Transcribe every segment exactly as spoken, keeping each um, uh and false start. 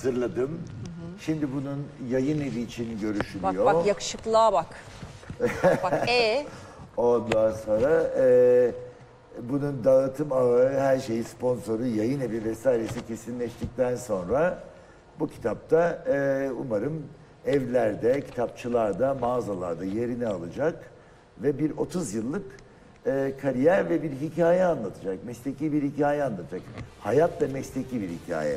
hazırladım. Hı hı. Şimdi bunun yayın evi için görüşülüyor. Bak bak yakışıklığa bak. bak bak e. Ondan sonra e, bunun dağıtım ağı, her şeyi, sponsoru, yayın evi vesairesi kesinleştikten sonra bu kitapta e, umarım evlerde, kitapçılarda, mağazalarda yerini alacak ve bir otuz yıllık e, kariyer ve bir hikaye anlatacak. Mesleki bir hikaye anlatacak. Hayat ve mesleki bir hikaye.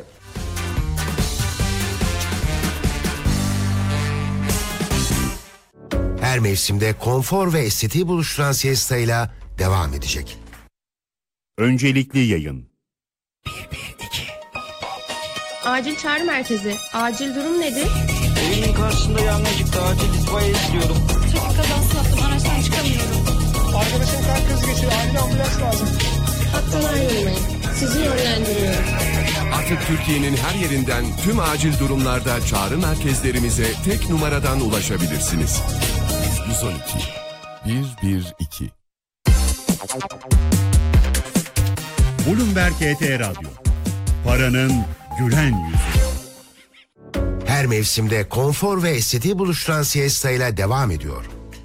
Her mevsimde konfor ve estetiği buluşturan siestayla devam edecek. Öncelikli yayın. bir bir iki. Acil çağrı merkezi. Acil durum nedir? Evimin karşısında yangın çıktı. Acil itfaiye istiyorum. Trafik kazası yaptım. Araçtan çıkamıyorum. Arkadaşım kalp krizi geçirdi. Acil ambulans lazım. Hattan ayrılmayın. Sizi yönlendiriyorum. Artık Türkiye'nin her yerinden tüm acil durumlarda çağrı merkezlerimize tek numaradan ulaşabilirsiniz. yüz on iki bir bir iki. Bloomberg E T Radyo. Paranın gülen yüzü. Her mevsimde konfor ve estetiği buluşturan siestayla devam ediyor.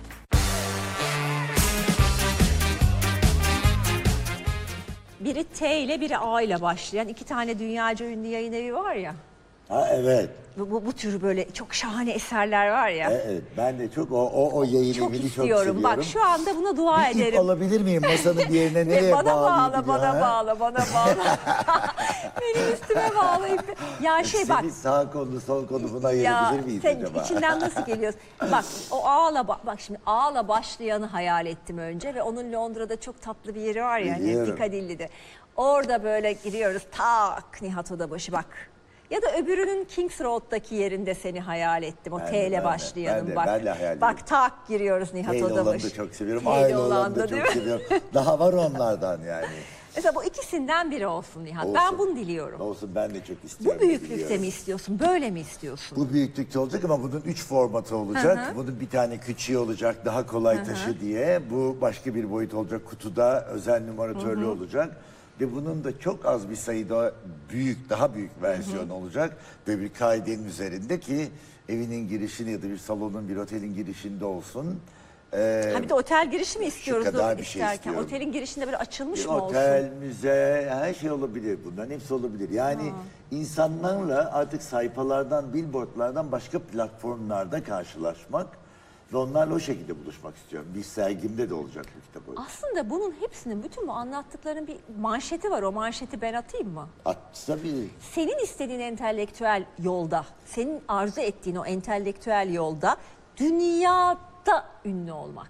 Biri T ile biri A ile başlayan iki tane dünyaca ünlü yayın evi var ya. Ha evet. Bu, bu, bu tür böyle çok şahane eserler var ya. Evet, ben de çok o o, o yayın Çok evini çok istiyorum. seviyorum. Bak şu anda buna dua bir ederim. ip alabilir miyim masanın bir yerine, nereye bana bağlayayım? bağla, bana ha? bağla, bana bağla. Benim üstüme bağlayıp. Ya şey bak. Senin sağ kolunu sol kolunu buna Ya ayırabilir miyiz sen acaba? içinden nasıl geliyorsun? Bak o ağla bak şimdi ağla başlayanı hayal ettim önce ve onun Londra'da çok tatlı bir yeri var ya hani Piccadilly'de. Orada böyle giriyoruz tak Nihat Odabaşı bak. Ya da öbürünün Kings Road'daki yerinde seni hayal ettim. O Ben de, T ile ben de, başlayanın ben de, bak. ben de hayal bak ediyorum. tak giriyoruz Nihat T ile olanı Odabaşı. da çok seviyorum. T A ile ile olanı da değil çok mi? seviyorum. Daha var onlardan yani. Mesela bu ikisinden biri olsun Nihat. Olsun. Ben bunu diliyorum. Olsun, ben de çok istiyorum. Bu büyüklükte biliyorum. mi istiyorsun? Böyle mi istiyorsun? Bu büyüklükte olacak ama bunun üç formatı olacak. Hı hı. Bunun bir tane küçüğü olacak, daha kolay Hı hı. taşı diye. Bu başka bir boyut olacak. Kutuda özel numaratörlü olacak. Ve bunun da çok az bir sayıda büyük, daha büyük versiyon hı hı. olacak. Ve bir kaidenin üzerinde ki evinin girişini ya da bir salonun, bir otelin girişinde olsun. Ee, ha bir de otel girişi mi istiyoruz kadar bir isterken? şey istiyorum. Otelin girişinde böyle açılmış bir mı olsun? otel, müze, her şey olabilir. Bunların hepsi olabilir. Yani ha. insanlarla artık sayfalardan, billboardlardan başka platformlarda karşılaşmak ve onlarla o şekilde buluşmak istiyorum. Bir sergimde de olacak bu kitap. Aslında bunun hepsinin, bütün bu anlattıkların bir manşeti var. O manşeti ben atayım mı? At tabii. Senin istediğin entelektüel yolda, senin arzu ettiğin o entelektüel yolda dünyada ünlü olmak.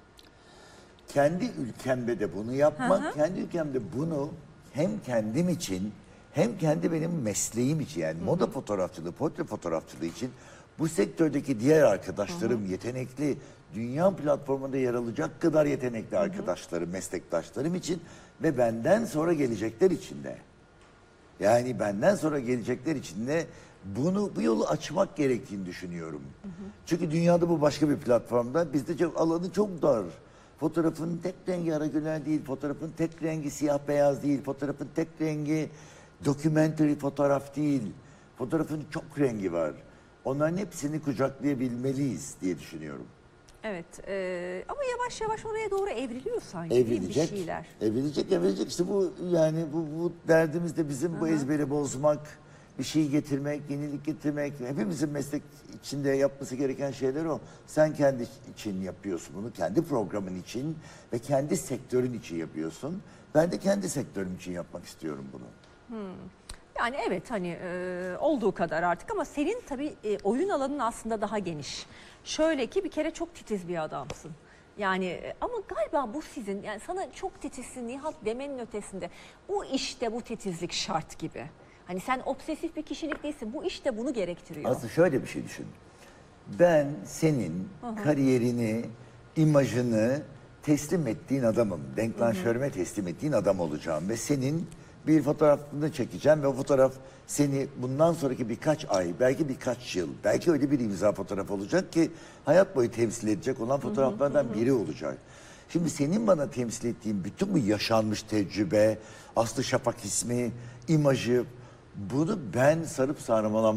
Kendi ülkemde de bunu yapmak, hı hı. kendi ülkemde bunu hem kendim için hem kendi benim mesleğim için, yani hı hı. moda fotoğrafçılığı, portre fotoğrafçılığı için bu sektördeki diğer arkadaşlarım, hı hı. yetenekli, dünya platformunda yer alacak kadar yetenekli hı hı. arkadaşlarım, meslektaşlarım için ve benden sonra gelecekler için de. Yani benden sonra gelecekler için de bunu, bu yolu açmak gerektiğini düşünüyorum. Hı hı. Çünkü dünyada bu başka bir platformda, bizde çok, alanı çok dar. Fotoğrafın tek rengi Aragüler değil, fotoğrafın tek rengi siyah beyaz değil, fotoğrafın tek rengi documentary fotoğraf değil. Fotoğrafın çok rengi var. Onların hepsini kucaklayabilmeliyiz diye düşünüyorum. Evet e, ama yavaş yavaş oraya doğru evriliyor sanki evrilecek, bir şeyler. Evrilecek, evrilecek. İşte bu yani bu, bu derdimiz de bizim Hı-hı. bu ezberi bozmak, bir şey getirmek, yenilik getirmek. Hepimizin meslek içinde yapması gereken şeyler o. Sen kendi için yapıyorsun bunu, kendi programın için ve kendi sektörün için yapıyorsun. Ben de kendi sektörüm için yapmak istiyorum bunu. Hmm. Yani evet hani e, olduğu kadar artık ama senin tabii e, oyun alanın aslında daha geniş. Şöyle ki bir kere çok titiz bir adamsın. Yani e, ama galiba bu sizin, yani sana çok titizsin Nihat demenin ötesinde. Bu işte bu titizlik şart gibi. Hani sen obsesif bir kişilik değilsin. Bu işte bunu gerektiriyor. Aslında şöyle bir şey düşün. Ben senin Hı-hı. kariyerini, imajını teslim ettiğin adamım. Denklanşörüme teslim ettiğin adam olacağım ve senin bir fotoğrafını çekeceğim ve o fotoğraf seni bundan sonraki birkaç ay, belki birkaç yıl, belki öyle bir imza fotoğraf olacak ki hayat boyu temsil edecek olan fotoğraflardan hı hı hı. biri olacak. Şimdi senin bana temsil ettiğin bütün bu yaşanmış tecrübe, Aslı Şafak ismi, imajı, bunu ben sarıp sarmalamak